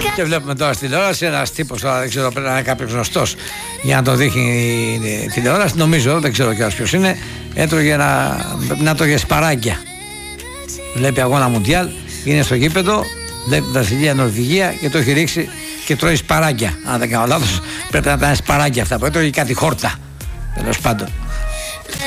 Και βλέπουμε τώρα στην τηλεόραση ένας τύπος, δεν ξέρω, πρέπει να είναι κάποιος γνωστός για να το δείχνει τηλεόραση. Νομίζω, δεν ξέρω κιόλας ποιος είναι. Έτρωγε να τρώγε σπαράγγια. Βλέπει αγώνα Μουντιάλ, είναι στο γήπεδο, βλέπει Βραζιλία, Νορβηγία και το έχει ρίξει και τρώει σπαράγγια. Αν δεν κάνω λάθος, πρέπει να ήταν σπαράγγια αυτά που έτρωγε, κάτι χόρτα. Τέλος πάντων.